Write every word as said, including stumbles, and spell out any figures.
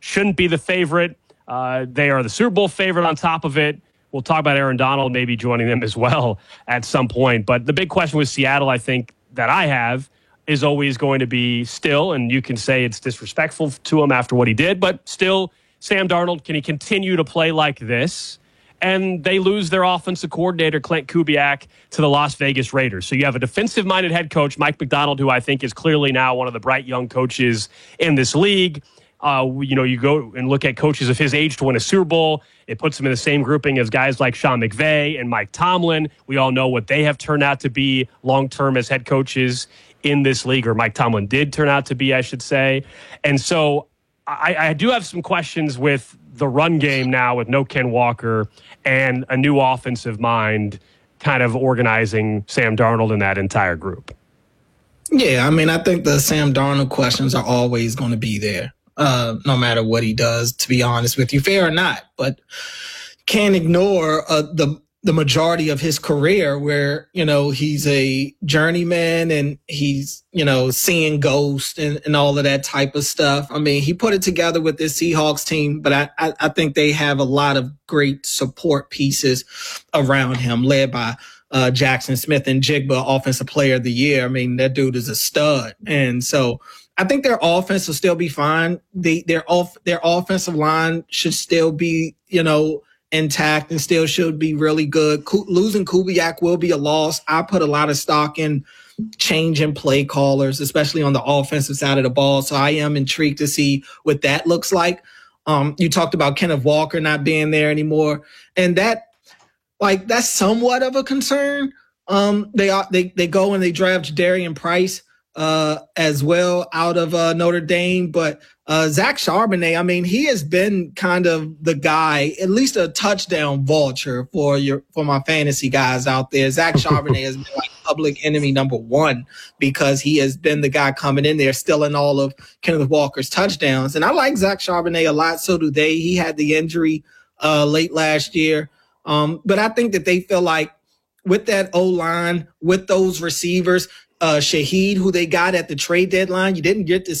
shouldn't be the favorite. Uh, they are the Super Bowl favorite on top of it. We'll talk about Aaron Donald maybe joining them as well at some point. But the big question with Seattle, I think, that I have is always going to be still, and you can say it's disrespectful to him after what he did, but still, Sam Darnold, can he continue to play like this? And they lose their offensive coordinator, Clint Kubiak, to the Las Vegas Raiders. So you have a defensive-minded head coach, Mike Macdonald, who I think is clearly now one of the bright young coaches in this league. Uh, you know, you go and look at coaches of his age to win a Super Bowl. It puts him in the same grouping as guys like Sean McVay and Mike Tomlin. We all know what they have turned out to be long-term as head coaches in this league, or Mike Tomlin did turn out to be, I should say. And so I, I do have some questions with the run game now with no Ken Walker and a new offensive mind kind of organizing Sam Darnold in that entire group. Yeah, I mean, I think the Sam Darnold questions are always going to be there, uh, no matter what he does, to be honest with you, fair or not. But can't ignore uh, the the majority of his career where, you know, he's a journeyman and he's, you know, seeing ghosts and, and all of that type of stuff. I mean, he put it together with this Seahawks team, but I, I, I think they have a lot of great support pieces around him, led by uh, Jackson Smith and Jigba, Offensive Player of the Year. I mean, that dude is a stud. And so I think their offense will still be fine. They, their off, their offensive line should still be, you know, intact and still should be really good. Co- losing Kubiak will be a loss. I put a lot of stock in changing play callers, especially on the offensive side of the ball. So I am intrigued to see what that looks like. Um, you talked about Kenneth Walker not being there anymore, and that, like, that's somewhat of a concern. Um, they are, they they go and they draft Darian Price uh, as well out of uh, Notre Dame, but Uh, Zach Charbonnet, I mean, he has been kind of the guy, at least a touchdown vulture for your for my fantasy guys out there. Zach Charbonnet has been like public enemy number one because he has been the guy coming in there stealing all of Kenneth Walker's touchdowns. And I like Zach Charbonnet a lot. So do they. He had the injury uh, late last year. Um, but I think that they feel like with that O-line, with those receivers, uh, Shaheed, who they got at the trade deadline, you didn't get to